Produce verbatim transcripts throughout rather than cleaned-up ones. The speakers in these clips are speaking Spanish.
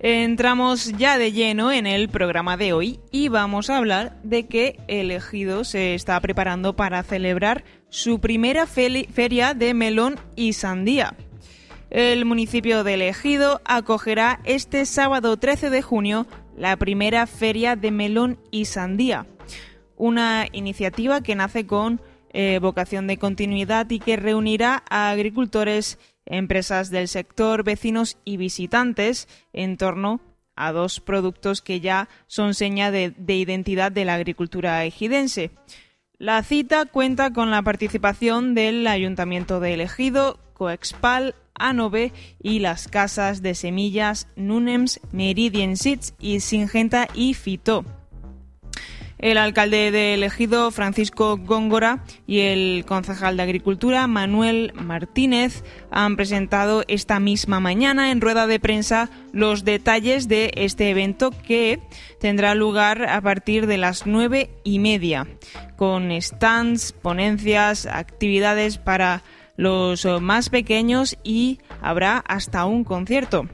Entramos ya de lleno en el programa de hoy y vamos a hablar de que el Ejido se está preparando para celebrar su primera fe- feria de melón y sandía. El municipio de El Ejido acogerá este sábado trece de junio la primera feria de melón y sandía, una iniciativa que nace con eh, vocación de continuidad y que reunirá a agricultores, empresas del sector, vecinos y visitantes en torno a dos productos que ya son seña de, de identidad de la agricultura ejidense. La cita cuenta con la participación del Ayuntamiento de El Ejido, Coexpal, Anove y las casas de semillas Nunems, Meridian Seeds y Singenta y Fito. El alcalde de El Ejido, Francisco Góngora, y el concejal de Agricultura, Manuel Martínez, han presentado esta misma mañana en rueda de prensa los detalles de este evento que tendrá lugar a partir de las nueve y media, con stands, ponencias, actividades para los más pequeños y habrá hasta un concierto.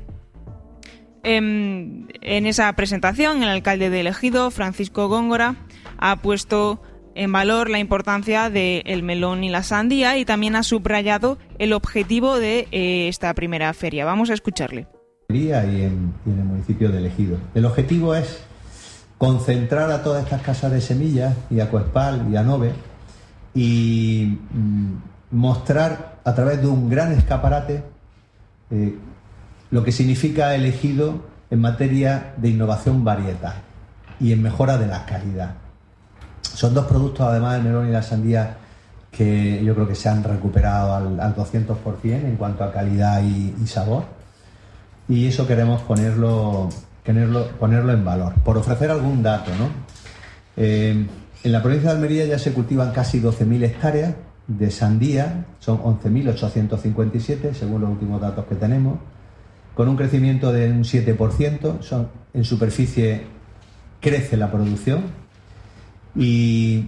En, en esa presentación, el alcalde de El Ejido, Francisco Góngora, ha puesto en valor la importancia del melón y la sandía y también ha subrayado el objetivo de eh, esta primera feria. Vamos a escucharle. Y en, y en el municipio de El Ejido. El objetivo es concentrar a todas estas casas de semillas y a Coexpal y a Anove y mm, mostrar a través de un gran escaparate eh, lo que significa El Ejido en materia de innovación varietal y en mejora de la calidad. Son dos productos, además del melón y la sandía, que yo creo que se han recuperado al, al doscientos por ciento en cuanto a calidad y, y sabor. Y eso queremos ponerlo, ponerlo, ponerlo en valor. Por ofrecer algún dato, ¿no? Eh, en la provincia de Almería ya se cultivan casi doce mil hectáreas de sandía, son once mil ochocientos cincuenta y siete, según los últimos datos que tenemos, con un crecimiento de un siete por ciento, son, en superficie crece la producción y,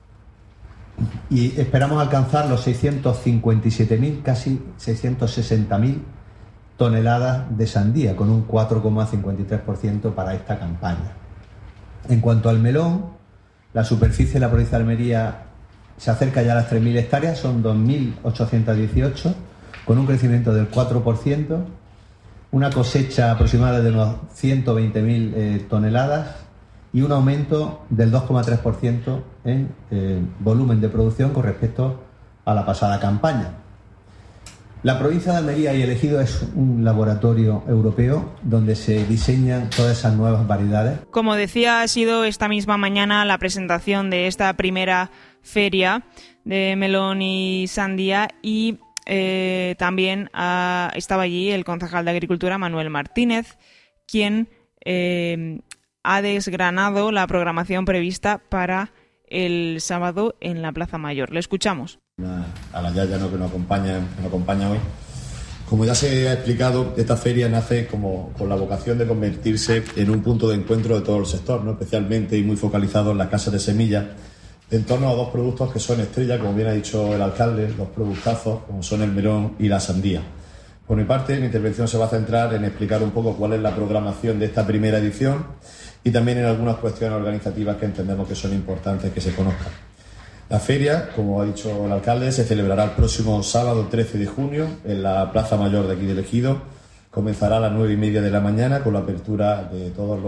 y esperamos alcanzar los seiscientos cincuenta y siete mil, casi seiscientos sesenta mil toneladas de sandía, con un cuatro coma cincuenta y tres por ciento para esta campaña. En cuanto al melón, la superficie de la provincia de Almería se acerca ya a las tres mil hectáreas, son dos mil ochocientos dieciocho, con un crecimiento del cuatro por ciento, una cosecha aproximada de unos ciento veinte mil eh, toneladas y un aumento del dos coma tres por ciento en eh, volumen de producción con respecto a la pasada campaña. La provincia de Almería y El Ejido es un laboratorio europeo donde se diseñan todas esas nuevas variedades. Como decía, ha sido esta misma mañana la presentación de esta primera feria de melón y sandía y eh, también ha, estaba allí el concejal de Agricultura, Manuel Martínez, quien eh, ha desgranado la programación prevista para el sábado en la Plaza Mayor. Le escuchamos. A la Yaya, ¿no?, que nos acompaña, que nos acompaña hoy. Como ya se ha explicado, esta feria nace como con la vocación de convertirse en un punto de encuentro de todo el sector, ¿no?, especialmente y muy focalizado en las casas de semillas, en torno a dos productos que son estrella, como bien ha dicho el alcalde, dos productazos, como son el melón y la sandía. Por mi parte, mi intervención se va a centrar en explicar un poco cuál es la programación de esta primera edición y también en algunas cuestiones organizativas que entendemos que son importantes que se conozcan. La feria, como ha dicho el alcalde, se celebrará el próximo sábado trece de junio en la Plaza Mayor de aquí de El Ejido. Comenzará a las nueve y media de la mañana con la apertura de todos los